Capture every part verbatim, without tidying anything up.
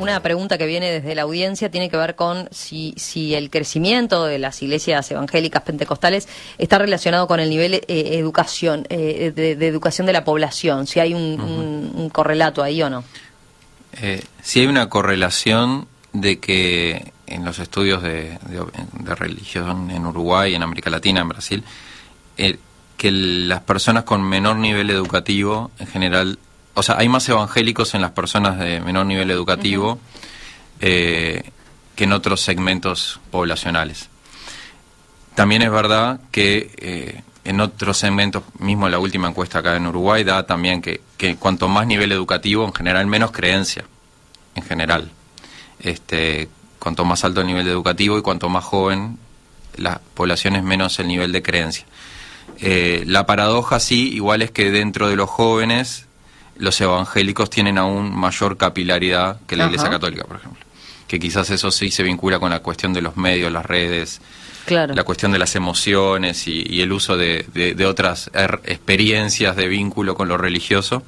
una pregunta que viene desde la audiencia tiene que ver con si, si el crecimiento de las iglesias evangélicas pentecostales está relacionado con el nivel eh, educación eh, de, de educación de la población, si hay un, uh-huh. un, un correlato ahí o no. Eh, sí hay una correlación de que en los estudios de, de, de religión en Uruguay, en América Latina, en Brasil, eh, que las personas con menor nivel educativo en general, o sea, hay más evangélicos en las personas de menor nivel educativo uh-huh. eh, que en otros segmentos poblacionales. También es verdad que eh, en otros segmentos, mismo la última encuesta acá en Uruguay da también que, que cuanto más nivel educativo, en general menos creencia, en general. Este, cuanto más alto el nivel educativo y cuanto más joven la población es menos el nivel de creencia. Eh, la paradoja sí, igual es que dentro de los jóvenes los evangélicos tienen aún mayor capilaridad que la Ajá. Iglesia Católica, por ejemplo. Que quizás eso sí se vincula con la cuestión de los medios, las redes, claro. la cuestión de las emociones y, y el uso de, de, de otras er, experiencias de vínculo con lo religioso.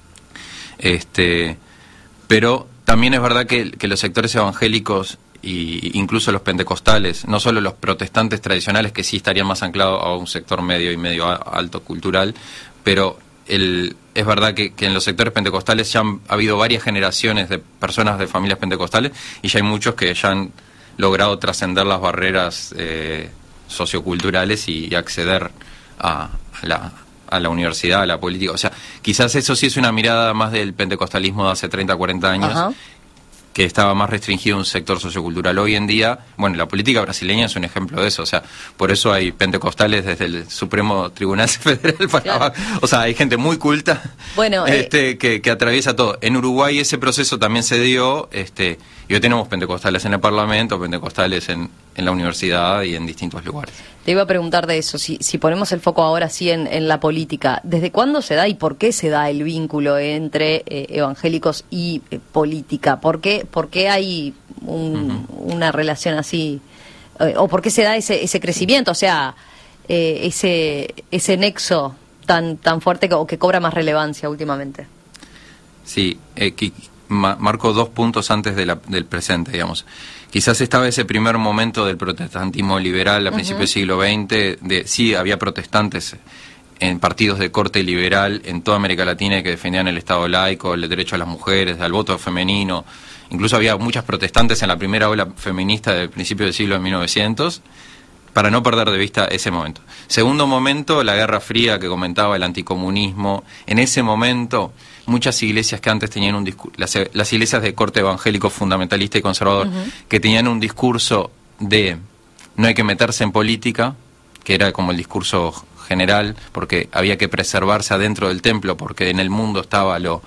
Este, pero también es verdad que, que los sectores evangélicos y incluso los pentecostales, no solo los protestantes tradicionales que sí estarían más anclados a un sector medio y medio alto cultural, pero el, es verdad que, que en los sectores pentecostales ya han ha habido varias generaciones de personas de familias pentecostales y ya hay muchos que ya han logrado trascender las barreras eh, socioculturales y, y acceder a, a, la, a la universidad, a la política. O sea, quizás eso sí es una mirada más del pentecostalismo de hace treinta, cuarenta años, Ajá. que estaba más restringido a un sector sociocultural. Hoy en día, bueno, la política brasileña es un ejemplo de eso, o sea, por eso hay pentecostales desde el Supremo Tribunal Federal para claro. abajo. O sea, hay gente muy culta bueno, este, eh... que, que atraviesa todo. En Uruguay ese proceso también se dio, este, y hoy tenemos pentecostales en el Parlamento, pentecostales en, en la universidad y en distintos lugares. Te iba a preguntar de eso, si, si ponemos el foco ahora sí en, en la política, ¿desde cuándo se da y por qué se da el vínculo entre eh, evangélicos y eh, política? ¿Por qué, por qué hay un, uh-huh. una relación así? Eh, ¿O por qué se da ese, ese crecimiento? O sea, eh, ese ese nexo tan tan fuerte que, o que cobra más relevancia últimamente. Sí, eh, que, ma, marco dos puntos antes de la, del presente, digamos. Quizás estaba ese primer momento del protestantismo liberal a principios uh-huh. del siglo veinte, de sí, había protestantes en partidos de corte liberal en toda América Latina que defendían el Estado laico, el derecho a las mujeres, al voto femenino. Incluso había muchas protestantes en la primera ola feminista del principio del siglo mil novecientos, para no perder de vista ese momento. Segundo momento, la Guerra Fría que comentaba, el anticomunismo. En ese momento, muchas iglesias que antes tenían un discurso, las, las iglesias de corte evangélico fundamentalista y conservador, uh-huh. que tenían un discurso de no hay que meterse en política, que era como el discurso general, porque había que preservarse adentro del templo, porque en el mundo estaba lo...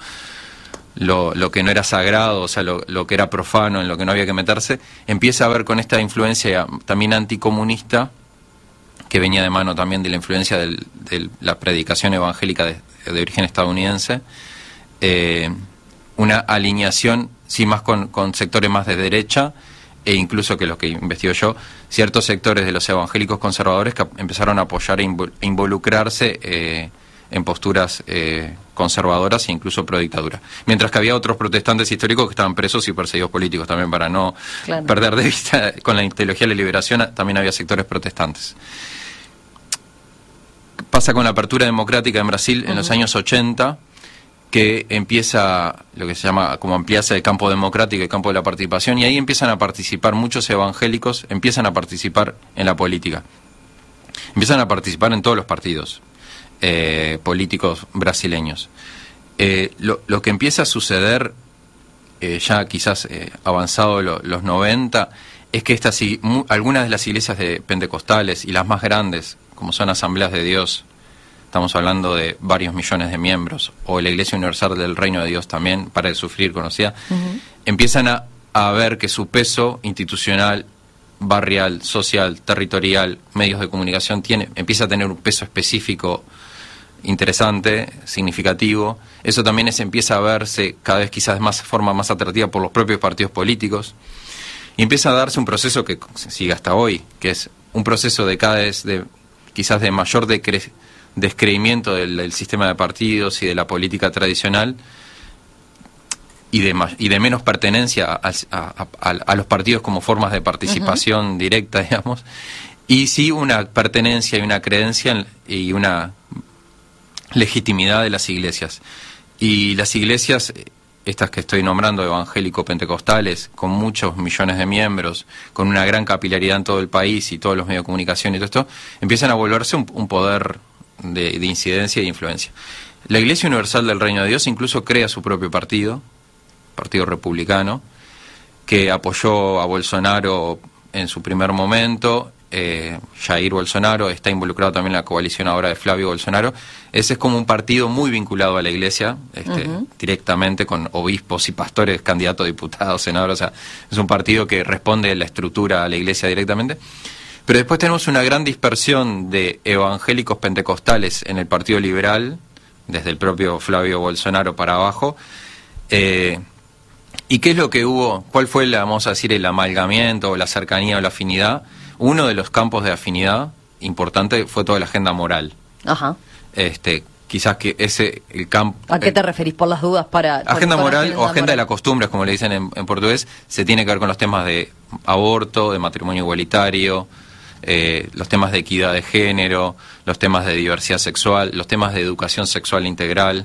Lo, lo que no era sagrado, o sea, lo, lo que era profano, en lo que no había que meterse, empieza a ver con esta influencia también anticomunista, que venía de mano también de la influencia del, de la predicación evangélica de, de origen estadounidense, eh, una alineación, sí, más con, con sectores más de derecha, e incluso que los que investigo yo, ciertos sectores de los evangélicos conservadores que empezaron a apoyar e involucrarse eh, en posturas eh, conservadoras e incluso pro dictadura. Mientras que había otros protestantes históricos que estaban presos y perseguidos políticos también, para no claro. perder de vista con la teología de la liberación, también había sectores protestantes. Pasa con la apertura democrática en Brasil uh-huh. en los años ochenta, que empieza lo que se llama como ampliarse el campo democrático, el campo de la participación, y ahí empiezan a participar muchos evangélicos, empiezan a participar en la política. Empiezan a participar en todos los partidos Eh, políticos brasileños. Eh, lo, lo que empieza a suceder, eh, ya quizás eh, avanzado lo, los noventa, es que estas, mu, algunas de las iglesias de pentecostales y las más grandes, como son Asambleas de Dios, estamos hablando de varios millones de miembros, o la Iglesia Universal del Reino de Dios también, para el sufrir conocida, uh-huh. empiezan a, a ver que su peso institucional, barrial, social, territorial, medios de comunicación, tiene, empieza a tener un peso específico interesante, significativo. Eso también es, empieza a verse cada vez quizás de más forma más atractiva por los propios partidos políticos, y empieza a darse un proceso que sigue hasta hoy, que es un proceso de cada vez de quizás de mayor decre- descreimiento del, del sistema de partidos y de la política tradicional, y de, y de menos pertenencia a, a, a, a los partidos como formas de participación uh-huh. directa, digamos, y sí una pertenencia y una creencia y una legitimidad de las iglesias. Y las iglesias, estas que estoy nombrando, evangélico-pentecostales, con muchos millones de miembros, con una gran capilaridad en todo el país y todos los medios de comunicación y todo esto, empiezan a volverse un, un poder de, de incidencia e influencia. La Iglesia Universal del Reino de Dios incluso crea su propio partido, Partido Republicano, que apoyó a Bolsonaro en su primer momento. Eh, Jair Bolsonaro está involucrado también en la coalición ahora de Flavio Bolsonaro. Ese es como un partido muy vinculado a la Iglesia, este, uh-huh. directamente con obispos y pastores, candidatos a diputados, senadores. O sea, es un partido que responde a la estructura a la Iglesia directamente. Pero después tenemos una gran dispersión de evangélicos pentecostales en el Partido Liberal, desde el propio Flavio Bolsonaro para abajo. Eh, ¿Y qué es lo que hubo? ¿Cuál fue, la, vamos a decir, el amalgamiento o la cercanía o la afinidad? Uno de los campos de afinidad importante fue toda la agenda moral. Ajá. Este, quizás que ese el campo. ¿A qué te referís por las dudas para? Agenda por, moral agenda o agenda moral. de la costumbre, como le dicen en, en portugués, se tiene que ver con los temas de aborto, de matrimonio igualitario, eh, los temas de equidad de género, los temas de diversidad sexual, los temas de educación sexual integral.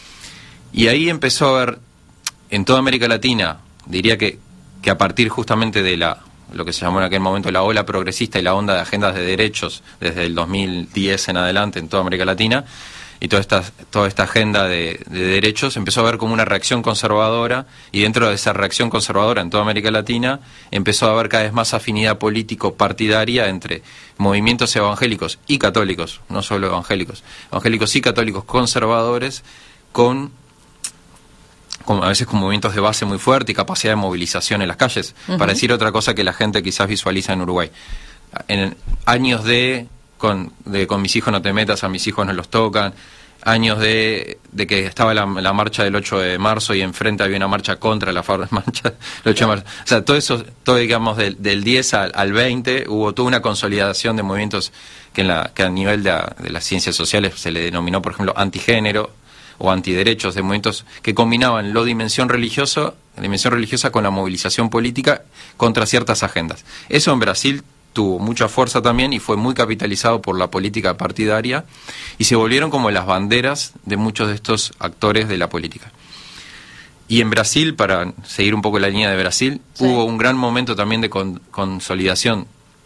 Y ahí empezó a haber, en toda América Latina, diría que, que a partir justamente de la lo que se llamó en aquel momento la ola progresista y la onda de agendas de derechos desde el dos mil diez en adelante en toda América Latina, y toda esta, toda esta agenda de, de derechos empezó a ver como una reacción conservadora, y dentro de esa reacción conservadora en toda América Latina empezó a haber cada vez más afinidad político-partidaria entre movimientos evangélicos y católicos, no solo evangélicos, evangélicos y católicos conservadores, con Con, a veces con movimientos de base muy fuerte y capacidad de movilización en las calles, uh-huh. para decir otra cosa que la gente quizás visualiza en Uruguay. En años de con, de con mis hijos no te metas, a mis hijos no los tocan, años de, de que estaba la, la marcha del ocho de marzo y enfrente había una marcha contra la marcha del ocho de marzo. O sea, todo eso, todo digamos del, del diez al, al veinte, hubo toda una consolidación de movimientos que, en la, que a nivel de, de las ciencias sociales se le denominó, por ejemplo, antigénero, o antiderechos, de movimientos que combinaban la dimensión religiosa, la dimensión religiosa con la movilización política contra ciertas agendas. Eso en Brasil tuvo mucha fuerza también y fue muy capitalizado por la política partidaria y se volvieron como las banderas de muchos de estos actores de la política. Y en Brasil, para seguir un poco la línea de Brasil, sí. hubo un gran momento también de con, consolidación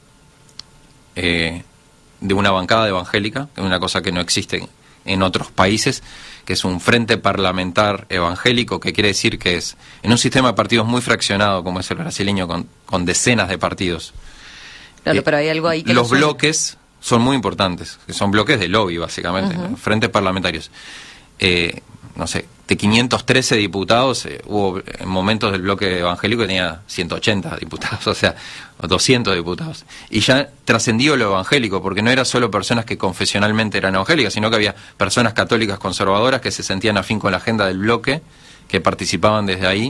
eh, de una bancada evangélica, que es una cosa que no existe en otros países, que es un frente parlamentar evangélico, que quiere decir que es en un sistema de partidos muy fraccionado como es el brasileño, con, con decenas de partidos. Claro, eh, pero hay algo ahí que los no bloques son muy importantes, que son bloques de lobby básicamente, uh-huh. ¿no? Frentes parlamentarios. Eh, no sé, de quinientos trece diputados, eh, hubo en momentos del bloque evangélico que tenía ciento ochenta diputados, o sea, doscientos diputados. Y ya trascendió lo evangélico, porque no era solo personas que confesionalmente eran evangélicas, sino que había personas católicas conservadoras que se sentían afín con la agenda del bloque, que participaban desde ahí.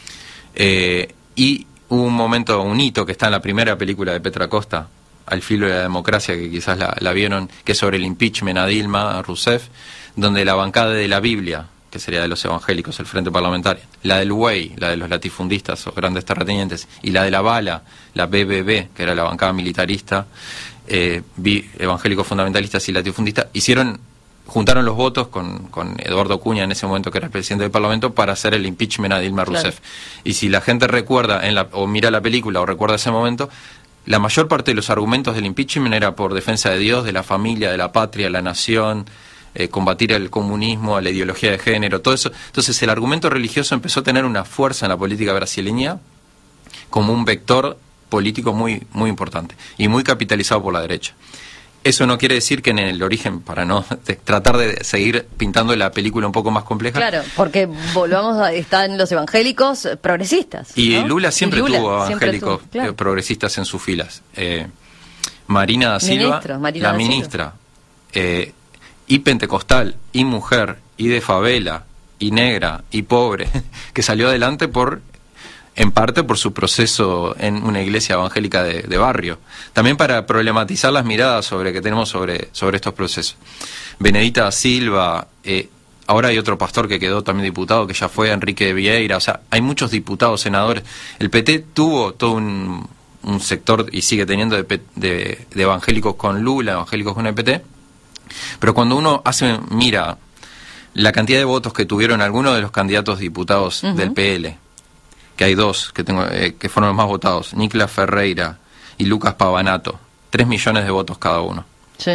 Eh, y hubo un momento, un hito que está en la primera película de Petra Costa, Al filo de la democracia, que quizás la, la vieron, que es sobre el impeachment a Dilma Rousseff, donde la bancada de la Biblia, que sería de los evangélicos, el Frente Parlamentario, la del W E I, la de los latifundistas o grandes terratenientes, y la de la Bala, la B B B, que era la bancada militarista, eh, evangélicos fundamentalistas y latifundistas, hicieron, juntaron los votos con, con Eduardo Cunha, en ese momento que era el presidente del Parlamento, para hacer el impeachment a Dilma Rousseff. Claro. Y si la gente recuerda, en la, o mira la película o recuerda ese momento, la mayor parte de los argumentos del impeachment era por defensa de Dios, de la familia, de la patria, de la nación, Eh, combatir el comunismo, la ideología de género, todo eso. Entonces el argumento religioso empezó a tener una fuerza en la política brasileña como un vector político muy, muy importante y muy capitalizado por la derecha. Eso no quiere decir que en el origen, para no de, tratar de seguir pintando la película un poco más compleja. Claro, porque volvamos a, están los evangélicos progresistas. Y ¿no? Lula siempre y Lula tuvo evangélicos tuvo, claro. progresistas en sus filas. Eh, Marina da Silva, Ministro, Marina la da ministra, eh, y pentecostal, y mujer, y de favela, y negra, y pobre, que salió adelante por, en parte por su proceso en una iglesia evangélica de, de barrio. También para problematizar las miradas sobre que tenemos sobre, sobre estos procesos. Benedita da Silva, eh, ahora hay otro pastor que quedó también diputado, que ya fue Enrique de Vieira, o sea, hay muchos diputados, senadores. El P T tuvo todo un, un sector, y sigue teniendo, de, de, de evangélicos con Lula, evangélicos con el P T, pero cuando uno hace mira la cantidad de votos que tuvieron algunos de los candidatos diputados uh-huh. del P L, que hay dos que tengo eh, que fueron los más votados, Nicolás Ferreira y Lucas Pavanato, tres millones de votos cada uno. Sí.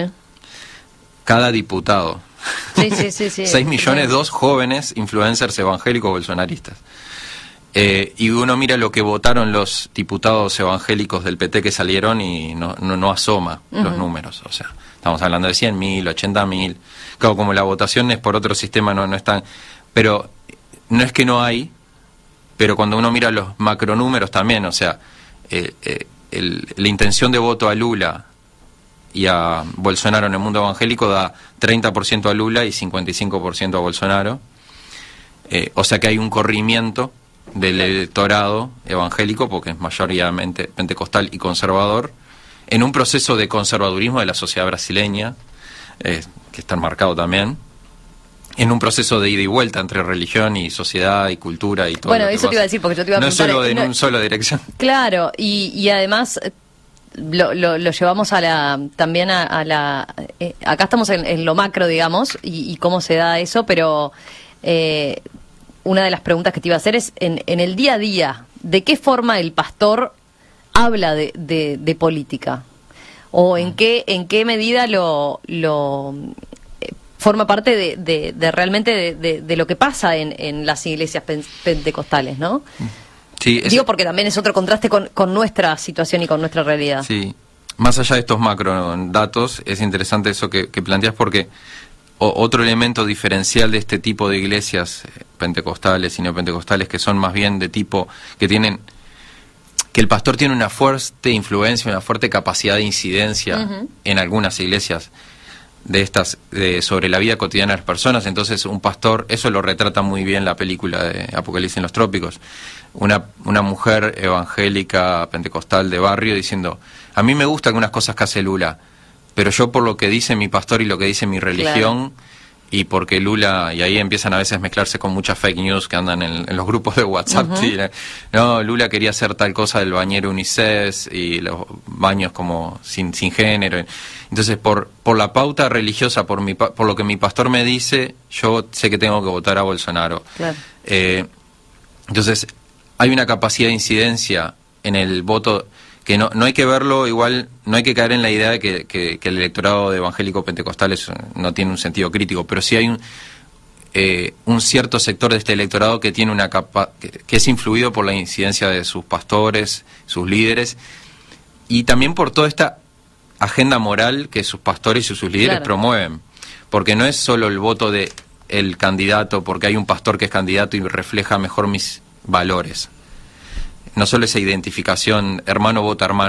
Cada diputado. Sí, sí, sí, sí. Seis millones, dos jóvenes influencers evangélicos bolsonaristas. Eh, y uno mira lo que votaron los diputados evangélicos del P T que salieron y no, no, no asoma uh-huh. los números. O sea, estamos hablando de cien mil, ochenta mil. Claro, como la votación es por otro sistema, no, no están. Pero no es que no hay, pero cuando uno mira los macronúmeros también, o sea, eh, eh, el, la intención de voto a Lula y a Bolsonaro en el mundo evangélico da treinta por ciento a Lula y cincuenta y cinco por ciento a Bolsonaro. Eh, o sea que hay un corrimiento del electorado evangélico, porque es mayoritariamente pentecostal y conservador, en un proceso de conservadurismo de la sociedad brasileña, eh, que está marcado también, en un proceso de ida y vuelta entre religión y sociedad y cultura y todo. Bueno, lo que eso pasa. te iba a decir, porque yo te iba a no preguntar... No es solo en no, una sola dirección. Claro, y, y además... Lo, lo, lo llevamos a la también a, a la eh, acá estamos en, en lo macro, digamos, y, y cómo se da eso, pero eh, una de las preguntas que te iba a hacer es en, en el día a día, ¿de qué forma el pastor habla de, de, de política? ¿O en qué en qué medida lo, lo eh, forma parte de, de, de realmente de, de, de lo que pasa en, en las iglesias pentecostales, ¿no? Sí, es... Digo porque también es otro contraste con, con nuestra situación y con nuestra realidad. Sí, más allá de estos macro datos, es interesante eso que, que planteas, porque o, otro elemento diferencial de este tipo de iglesias pentecostales y neopentecostales, que son más bien de tipo que tienen, que el pastor tiene una fuerte influencia, una fuerte capacidad de incidencia uh-huh. en algunas iglesias de estas de, sobre la vida cotidiana de las personas. Entonces un pastor, eso lo retrata muy bien la película de Apocalipsis en los Trópicos, una, una mujer evangélica pentecostal de barrio diciendo, a mí me gustan algunas cosas que hace Lula, pero yo por lo que dice mi pastor y lo que dice mi religión, claro. Y porque Lula, y ahí empiezan a veces a mezclarse con muchas fake news que andan en, en los grupos de WhatsApp, uh-huh. ¿sí? No, Lula quería hacer tal cosa del bañero unisex y los baños como sin, sin género. Entonces, por por la pauta religiosa, por mi por lo que mi pastor me dice, yo sé que tengo que votar a Bolsonaro. Claro. Eh, entonces, hay una capacidad de incidencia en el voto que no no hay que verlo igual, no hay que caer en la idea de que, que, que el electorado de evangélico pentecostales no tiene un sentido crítico, pero sí hay un eh, un cierto sector de este electorado que tiene una capa que, que es influido por la incidencia de sus pastores, sus líderes, y también por toda esta agenda moral que sus pastores y sus líderes claro. promueven, porque no es solo el voto de el candidato, porque hay un pastor que es candidato y refleja mejor mis valores. No solo esa identificación, hermano vota hermano,